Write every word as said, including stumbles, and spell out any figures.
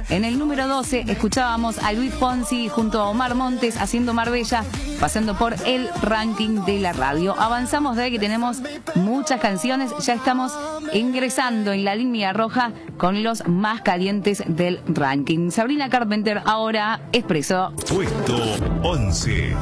En el número doce escuchábamos a Luis Fonsi junto a Omar Montes haciendo Marbella, pasando por el ranking de la radio. Avanzamos de ahí que tenemos muchas canciones, ya estamos ingresando en la línea roja con los más calientes del ranking. Sabrina Carpenter, ahora Expreso. Puesto once.